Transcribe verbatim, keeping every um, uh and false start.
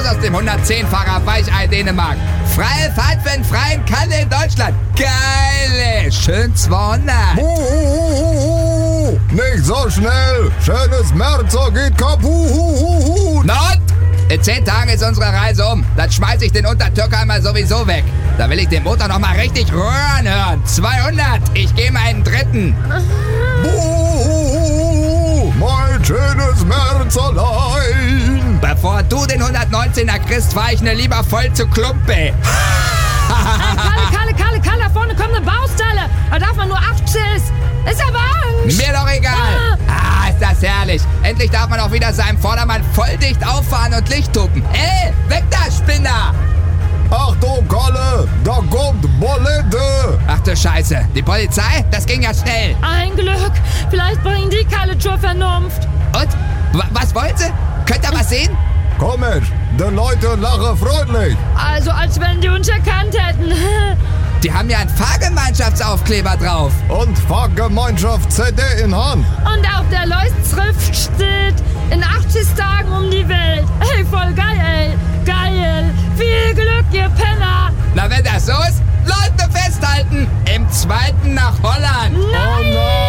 aus dem hundertzehn-Fahrer Weichei Dänemark. Freie Fahrt für einen freien Kalle in Deutschland. Geile, schön zweihundert. Buhuhuhu, nicht so schnell. Schönes Merzer geht kaputt. Not! In zehn Tagen ist unsere Reise um. Dann schmeiß ich den Untertürkheimer sowieso weg. Da will ich den Motor noch mal richtig röhren hören. zweihundert, ich gehe mal einen dritten. Buhuhuhu, mein schönes Merzerlein. Bevor du den hundertneunzehner kriegst, fahr ich ne lieber voll zu Klumpe. Kalle, Kalle, Kalle, Kalle, da vorne kommt eine Baustelle. Da darf man nur acht Schiss. Ist aber Angst. Mir doch egal. Ah, ist das herrlich. Endlich darf man auch wieder seinem Vordermann voll dicht auffahren und Licht tuppen. Ey, weg da, Spinner! Achtung, Kalle, da kommt Bolette. Ach du Scheiße, die Polizei? Das ging ja schnell. Ein Glück. Vielleicht bringen die Kalle zur Vernunft. Und? W- was wollen sie? Könnt ihr was sehen? Komisch, die Leute lachen freundlich. Also, als wenn die uns erkannt hätten. Die haben ja einen Fahrgemeinschaftsaufkleber drauf. Und Fahrgemeinschaft-C D in Hand. Und auf der Leuchtschrift steht, in achtzig Tagen um die Welt. Ey, voll geil, ey. Geil. Viel Glück, ihr Penner. Na, wenn das so ist, Leute festhalten. Im zweiten nach Holland. Nein! Oh nein!